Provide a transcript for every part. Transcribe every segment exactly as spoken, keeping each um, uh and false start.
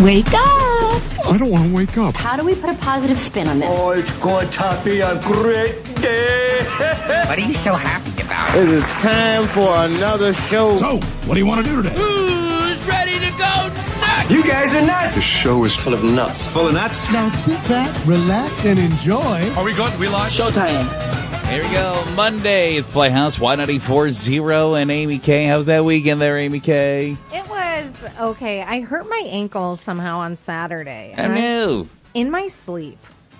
Wake up! I don't want to wake up. How do we put a positive spin on this? Oh, it's going to be a great day. What are you so happy about? It is time for another show. So, what do you want to do today? Who's ready to go nuts? You guys are nuts. This show is Full of nuts. full of nuts. Now sit back, relax, and enjoy. Are we good? We live? Showtime. Here we go. Monday. It's Playhouse Y ninety-four point zero and Amy K. How's that weekend there, Amy K? It was okay. I hurt my ankle somehow on Saturday. I know. In my sleep.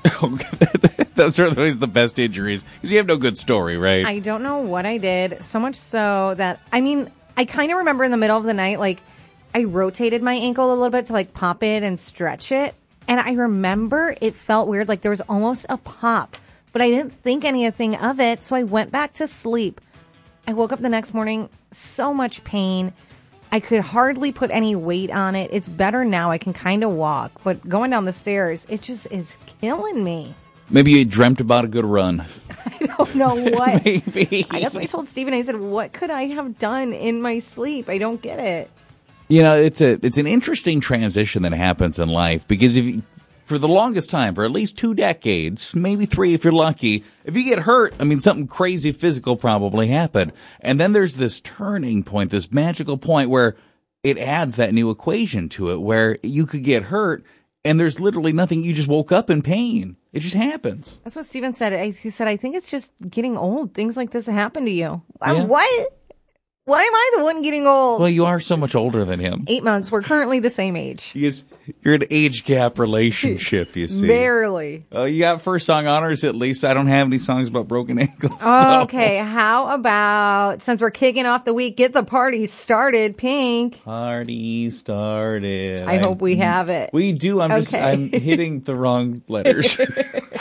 Those are always the best injuries because you have no good story, right? I don't know what I did. So much so that, I mean, I kind of remember in the middle of the night, like, I rotated my ankle a little bit to, like, pop it and stretch it. And I remember it felt weird, like there was almost a pop. But I didn't think anything of it, so I went back to sleep. I woke up the next morning, so much pain. I could hardly put any weight on it. It's better now. I can kind of walk. But going down the stairs, it just is killing me. Maybe you dreamt about a good run. I don't know what. Maybe. I guess I told Steven, I said, what could I have done in my sleep? I don't get it. You know, it's a it's an interesting transition that happens in life because if you, for the longest time, for at least two decades, maybe three if you're lucky, if you get hurt, I mean, something crazy physical probably happened. And then there's this turning point, this magical point where it adds that new equation to it where you could get hurt and there's literally nothing. You just woke up in pain. It just happens. That's what Steven said. I, he said, I think it's just getting old. Things like this happen to you. Yeah. I'm, what? Why am I the one getting old? Well, you are so much older than him. Eight months. We're currently the same age. Yes, you're an age gap relationship, you see. Barely. Oh, you got first song honors at least. I don't have any songs about broken ankles. Oh, okay, how about, since we're kicking off the week, get the party started, Pink. Party started. I hope we have it. We do. I'm just, Okay. I'm hitting the wrong letters.